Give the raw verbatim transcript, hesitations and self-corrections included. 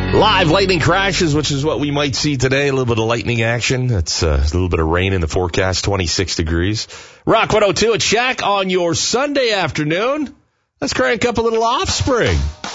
Live lightning crashes, which is what we might see today. A little bit of lightning action. It's uh, a little bit of rain in the forecast, twenty-six degrees. Rock one oh two at Shaq on your Sunday afternoon. Let's crank up a little Offspring.